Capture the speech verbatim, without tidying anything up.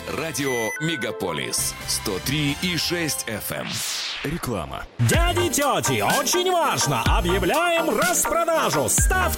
Радио «Мегаполис» сто три и шесть эф эм. Реклама. Дяди, тети, очень важно! Объявляем распродажу! Ставьте